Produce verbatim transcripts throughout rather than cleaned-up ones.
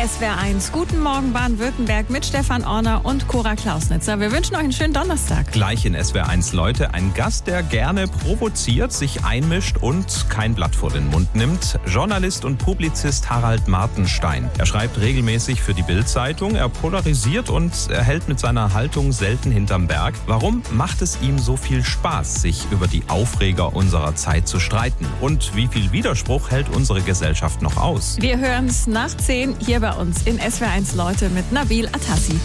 S W R eins. Guten Morgen Baden-Württemberg mit Stefan Orner und Cora Klausnitzer. Wir wünschen euch einen schönen Donnerstag. Gleich in S W R eins, Leute, ein Gast, der gerne provoziert, sich einmischt und kein Blatt vor den Mund nimmt. Journalist und Publizist Harald Martenstein. Er schreibt regelmäßig für die Bild-Zeitung, er polarisiert und er hält mit seiner Haltung selten hinterm Berg. Warum macht es ihm so viel Spaß, sich über die Aufreger unserer Zeit zu streiten? Und wie viel Widerspruch hält unsere Gesellschaft noch aus? Wir hören es nach zehn hier bei uns in S W R eins, Leute, mit Nabil Atassi.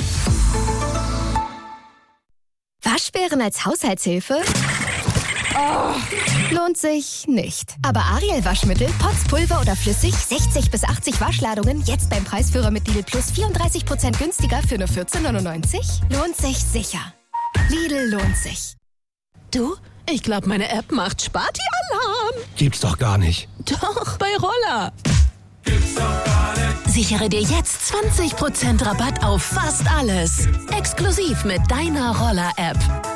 Waschbären als Haushaltshilfe? Oh, lohnt sich nicht. Aber Ariel Waschmittel, Pots, Pulver oder flüssig, sechzig bis achtzig Waschladungen, jetzt beim Preisführer mit Lidl Plus vierunddreißig Prozent günstiger für nur vierzehn neunundneunzig? Lohnt sich sicher. Lidl lohnt sich. Du, ich glaube, meine App macht Sparti-Alarm. Gibt's doch gar nicht. Doch, bei Roller. Gibt's doch gar nicht. Sichere dir jetzt zwanzig Prozent Rabatt auf fast alles. Exklusiv mit deiner Roller-App.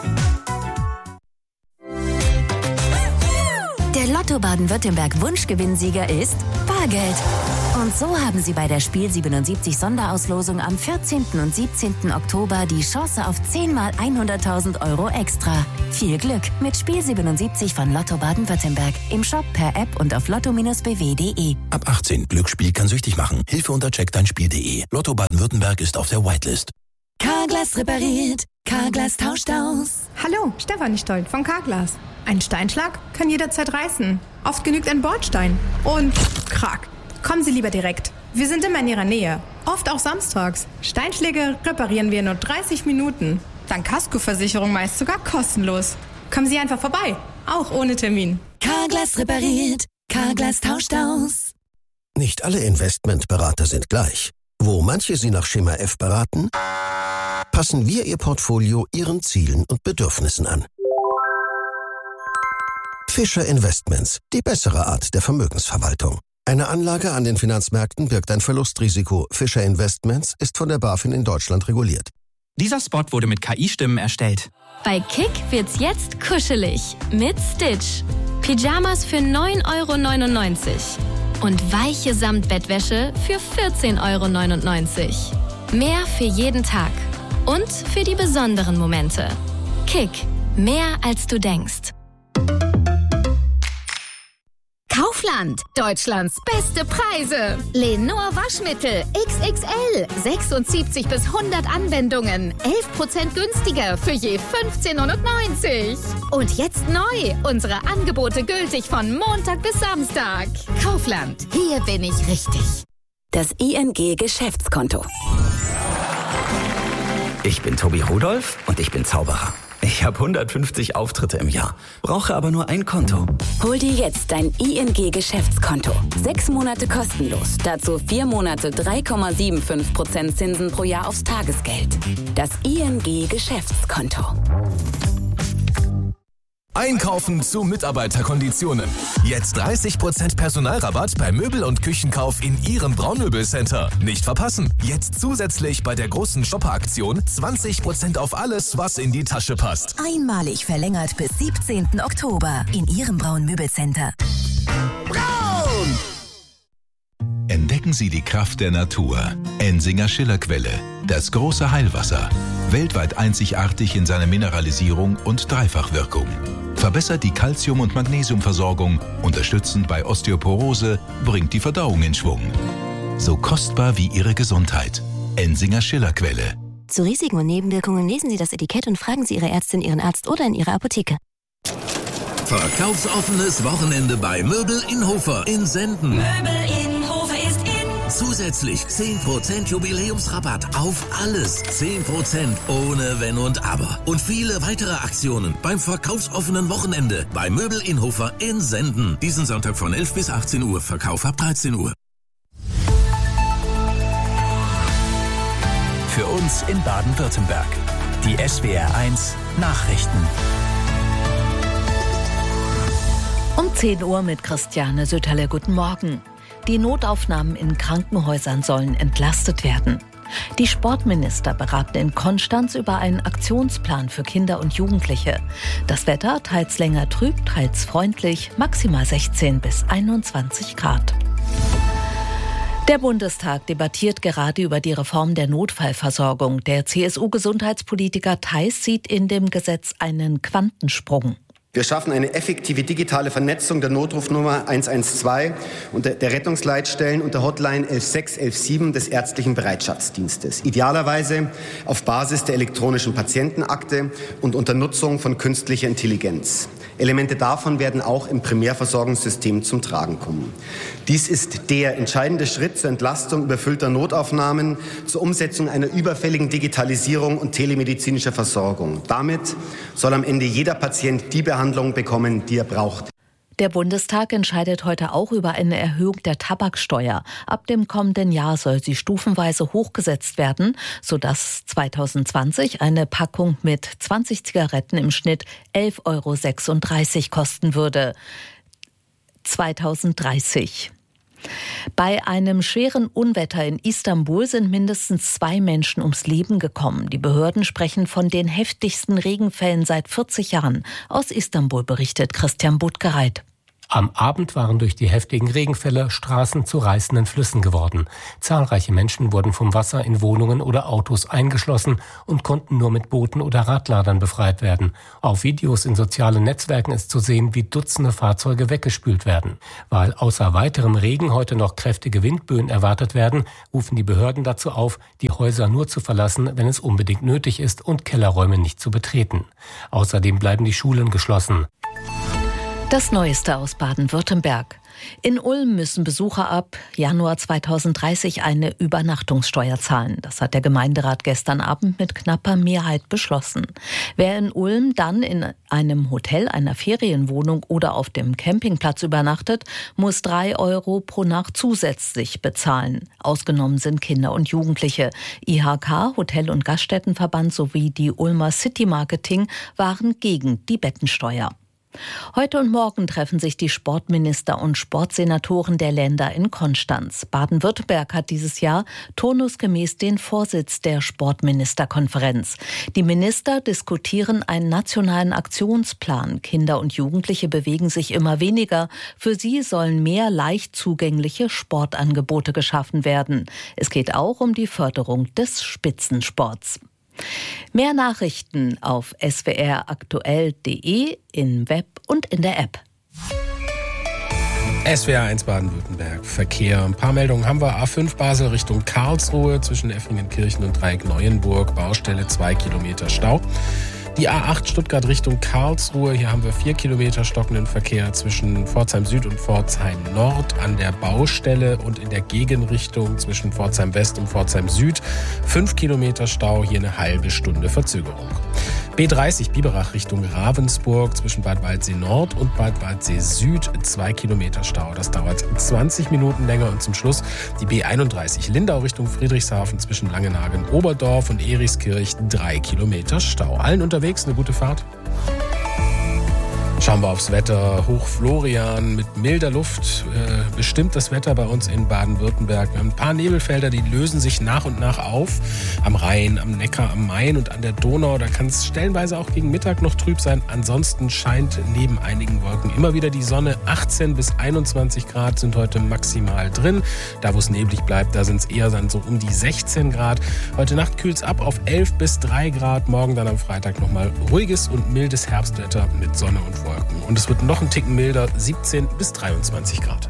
Der Lotto Baden-Württemberg Wunschgewinnsieger ist Bargeld. Und so haben Sie bei der Spiel siebenundsiebzig Sonderauslosung am vierzehnten und siebzehnten Oktober die Chance auf zehn mal hunderttausend Euro extra. Viel Glück mit Spiel siebenundsiebzig von Lotto Baden-Württemberg. Im Shop, per App und auf lotto Bindestrich b w punkt d e. Ab achtzehn. Glücksspiel kann süchtig machen. Hilfe unter check dein spiel punkt d e. Lotto Baden-Württemberg ist auf der Whitelist. Carglass repariert. Carglass tauscht aus. Hallo, Stefanie Stoll von Carglass. Ein Steinschlag kann jederzeit reißen. Oft genügt ein Bordstein. Und krack. Kommen Sie lieber direkt. Wir sind immer in Ihrer Nähe. Oft auch samstags. Steinschläge reparieren wir in nur dreißig Minuten. Dank Kaskoversicherung meist sogar kostenlos. Kommen Sie einfach vorbei. Auch ohne Termin. Carglass repariert. Carglass tauscht aus. Nicht alle Investmentberater sind gleich. Wo manche Sie nach Schema F beraten, passen wir Ihr Portfolio Ihren Zielen und Bedürfnissen an. Fischer Investments, die bessere Art der Vermögensverwaltung. Eine Anlage an den Finanzmärkten birgt ein Verlustrisiko. Fischer Investments ist von der BaFin in Deutschland reguliert. Dieser Spot wurde mit K I-Stimmen erstellt. Bei Kick wird's jetzt kuschelig mit Stitch. Pyjamas für neun Euro neunundneunzig und weiche Samtbettwäsche für vierzehn Euro neunundneunzig. Mehr für jeden Tag und für die besonderen Momente. Kick, mehr als du denkst. Kaufland, Deutschlands beste Preise. Lenor Waschmittel X X L, sechsundsiebzig bis hundert Anwendungen, elf Prozent günstiger für je fünfzehn neunundneunzig. Und jetzt neu, unsere Angebote gültig von Montag bis Samstag. Kaufland, hier bin ich richtig. Das I N G-Geschäftskonto. Ich bin Tobi Rudolph und ich bin Zauberer. Ich habe hundertfünfzig Auftritte im Jahr, brauche aber nur ein Konto. Hol dir jetzt dein I N G-Geschäftskonto. Sechs Monate kostenlos. Dazu vier Monate drei Komma fünfundsiebzig Prozent Zinsen pro Jahr aufs Tagesgeld. Das I N G-Geschäftskonto. Einkaufen zu Mitarbeiterkonditionen. Jetzt dreißig Prozent Personalrabatt bei Möbel- und Küchenkauf in Ihrem Braunmöbelcenter. Nicht verpassen. Jetzt zusätzlich bei der großen Shopper-Aktion zwanzig Prozent auf alles, was in die Tasche passt. Einmalig verlängert bis siebzehnten Oktober in Ihrem Braun-Möbelcenter. Braun! Entdecken Sie die Kraft der Natur. Ensinger Schillerquelle. Das große Heilwasser. Weltweit einzigartig in seiner Mineralisierung und Dreifachwirkung. Verbessert die Calcium- und Magnesiumversorgung, unterstützend bei Osteoporose, bringt die Verdauung in Schwung. So kostbar wie Ihre Gesundheit. Ensinger Schillerquelle. Zu Risiken und Nebenwirkungen lesen Sie das Etikett und fragen Sie Ihre Ärztin, Ihren Arzt oder in Ihrer Apotheke. Verkaufsoffenes Wochenende bei Möbel in Hofer in Senden. Möbel in Hofer ist in. Zusätzlich zehn Prozent Jubiläumsrabatt auf alles. zehn Prozent ohne Wenn und Aber. Und viele weitere Aktionen beim verkaufsoffenen Wochenende bei Möbel in Hofer in Senden. Diesen Sonntag von elf bis achtzehn Uhr. Verkauf ab dreizehn Uhr. Für uns in Baden-Württemberg. Die S W R eins Nachrichten. Um zehn Uhr mit Christiane Söterle. Guten Morgen. Die Notaufnahmen in Krankenhäusern sollen entlastet werden. Die Sportminister beraten in Konstanz über einen Aktionsplan für Kinder und Jugendliche. Das Wetter teils länger trüb, teils freundlich, maximal sechzehn bis einundzwanzig Grad. Der Bundestag debattiert gerade über die Reform der Notfallversorgung. Der C S U-Gesundheitspolitiker Theis sieht in dem Gesetz einen Quantensprung. Wir schaffen eine effektive digitale Vernetzung der Notrufnummer eins eins zwei und der Rettungsleitstellen und der Hotline elf sechs elf sieben des ärztlichen Bereitschaftsdienstes. Idealerweise auf Basis der elektronischen Patientenakte und unter Nutzung von künstlicher Intelligenz. Elemente davon werden auch im Primärversorgungssystem zum Tragen kommen. Dies ist der entscheidende Schritt zur Entlastung überfüllter Notaufnahmen, zur Umsetzung einer überfälligen Digitalisierung und telemedizinischer Versorgung. Damit soll am Ende jeder Patient die Behandlung bekommen, die er braucht. Der Bundestag entscheidet heute auch über eine Erhöhung der Tabaksteuer. Ab dem kommenden Jahr soll sie stufenweise hochgesetzt werden, sodass zwanzig zwanzig eine Packung mit zwanzig Zigaretten im Schnitt elf Euro sechsunddreißig kosten würde. zwanzig dreißig. Bei einem schweren Unwetter in Istanbul sind mindestens zwei Menschen ums Leben gekommen. Die Behörden sprechen von den heftigsten Regenfällen seit vierzig Jahren. Aus Istanbul berichtet Christian Buttgereit. Am Abend waren durch die heftigen Regenfälle Straßen zu reißenden Flüssen geworden. Zahlreiche Menschen wurden vom Wasser in Wohnungen oder Autos eingeschlossen und konnten nur mit Booten oder Radladern befreit werden. Auf Videos in sozialen Netzwerken ist zu sehen, wie Dutzende Fahrzeuge weggespült werden. Weil außer weiterem Regen heute noch kräftige Windböen erwartet werden, rufen die Behörden dazu auf, die Häuser nur zu verlassen, wenn es unbedingt nötig ist und Kellerräume nicht zu betreten. Außerdem bleiben die Schulen geschlossen. Das Neueste aus Baden-Württemberg. In Ulm müssen Besucher ab Januar zwanzig dreißig eine Übernachtungssteuer zahlen. Das hat der Gemeinderat gestern Abend mit knapper Mehrheit beschlossen. Wer in Ulm dann in einem Hotel, einer Ferienwohnung oder auf dem Campingplatz übernachtet, muss drei Euro pro Nacht zusätzlich bezahlen. Ausgenommen sind Kinder und Jugendliche. I H K, Hotel- und Gaststättenverband sowie die Ulmer City Marketing waren gegen die Bettensteuer. Heute und morgen treffen sich die Sportminister und Sportsenatoren der Länder in Konstanz. Baden-Württemberg hat dieses Jahr turnusgemäß den Vorsitz der Sportministerkonferenz. Die Minister diskutieren einen nationalen Aktionsplan. Kinder und Jugendliche bewegen sich immer weniger. Für sie sollen mehr leicht zugängliche Sportangebote geschaffen werden. Es geht auch um die Förderung des Spitzensports. Mehr Nachrichten auf s w r aktuell punkt d e, im Web und in der App. S W R eins Baden-Württemberg, Verkehr. Ein paar Meldungen haben wir. A fünf Basel Richtung Karlsruhe zwischen Effringenkirchen und Dreieck-Neuenburg. Baustelle, zwei Kilometer Stau. Die A acht Stuttgart Richtung Karlsruhe. Hier haben wir vier Kilometer stockenden Verkehr zwischen Pforzheim Süd und Pforzheim Nord an der Baustelle und in der Gegenrichtung zwischen Pforzheim West und Pforzheim Süd. Fünf Kilometer Stau, hier eine halbe Stunde Verzögerung. B dreißig Biberach Richtung Ravensburg zwischen Bad Waldsee Nord und Bad Waldsee Süd. Zwei Kilometer Stau. Das dauert zwanzig Minuten länger. Und zum Schluss die B einunddreißig Lindau Richtung Friedrichshafen zwischen Langenhagen Oberdorf und Erichskirch. Drei Kilometer Stau. Allen unterwegs eine gute Fahrt. Schauen wir aufs Wetter. Hoch Florian mit milder Luft äh, bestimmt das Wetter bei uns in Baden-Württemberg. Wir haben ein paar Nebelfelder, die lösen sich nach und nach auf. Am Rhein, am Neckar, am Main und an der Donau. Da kann es stellenweise auch gegen Mittag noch trüb sein. Ansonsten scheint neben einigen Wolken immer wieder die Sonne. achtzehn bis einundzwanzig Grad sind heute maximal drin. Da, wo es neblig bleibt, da sind es eher dann so um die sechzehn Grad. Heute Nacht kühlt es ab auf elf bis drei Grad. Morgen dann am Freitag nochmal ruhiges und mildes Herbstwetter mit Sonne und Wolken. Und es wird noch ein Ticken milder, siebzehn bis dreiundzwanzig Grad.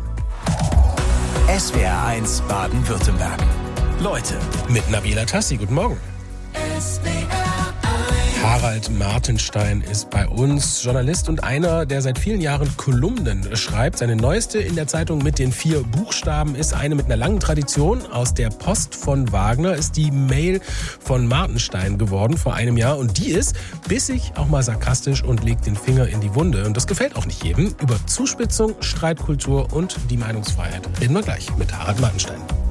S W R eins Baden-Württemberg. Leute mit Nabila Tassi. Guten Morgen. S W R Harald Martenstein ist bei uns Journalist und einer, der seit vielen Jahren Kolumnen schreibt. Seine neueste in der Zeitung mit den vier Buchstaben ist eine mit einer langen Tradition. Aus der Post von Wagner ist die Mail von Martenstein geworden vor einem Jahr. Und die ist bissig, auch mal sarkastisch und legt den Finger in die Wunde. Und das gefällt auch nicht jedem. Über Zuspitzung, Streitkultur und die Meinungsfreiheit reden wir gleich mit Harald Martenstein.